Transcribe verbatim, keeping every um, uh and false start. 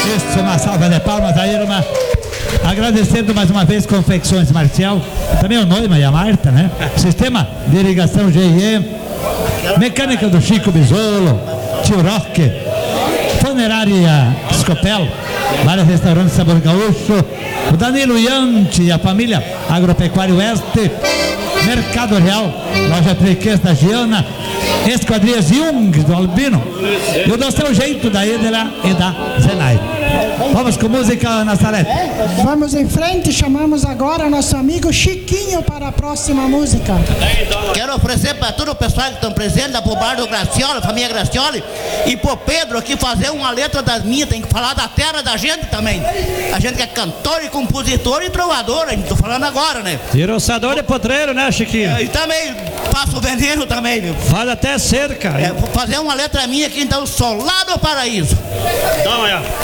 Isso, uma salva de palmas aí, irmã. Agradecendo mais uma vez Confecções Marcial, também o Noima e a Marta, né? Sistema de irrigação G I E, mecânica do Chico Bisolo, Tio Roque, funerária Scopel, vários restaurantes Sabor Gaúcho, o Danilo Iante e a família Agropecuário Oeste, Mercado Real, Loja Triquês da Giana, Esquadrias Jung do Albino e o do seu jeito da Edela e da Zenai. Vamos com música, Nazaré. Vamos em frente, chamamos agora nosso amigo Chiquinho para a próxima música. Quero oferecer para todo o pessoal que estão presentes, da Pobardo Gracioli, família Gracioli, e pro Pedro aqui fazer uma letra das minhas, tem que falar da terra da gente também. A gente que é cantor e compositor e trovador, a gente tá falando agora, né? E roçador de potreiro, né, Chiquinho? E também passo veneno também, viu? Faz até cerca. É, vou fazer uma letra minha aqui, então, Sou lá do Paraíso. Toma aí.